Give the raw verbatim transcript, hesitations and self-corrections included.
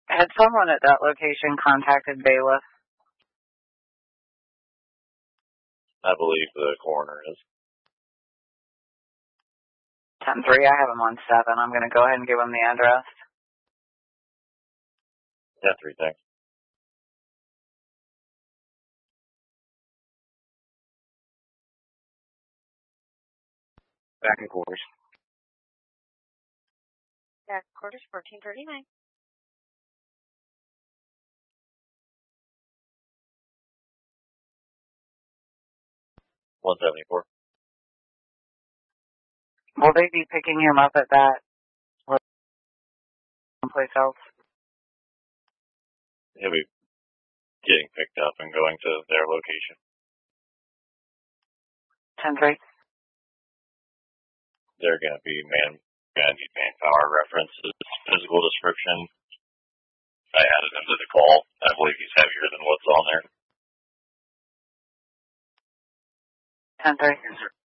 Had someone at that location contacted bailiff? I believe the coroner is. ten three, I have him on seven. I'm going to go ahead and give him the address. ten three, thanks. Back in quarters. Back in quarters, fourteen thirty-nine. one seventy-four. Will they be picking him up at that place else? He'll be getting picked up and going to their location. ten three. They're going to be man, going to need manpower references, physical description. I added him to the call. I believe he's heavier than what's on there. ten three.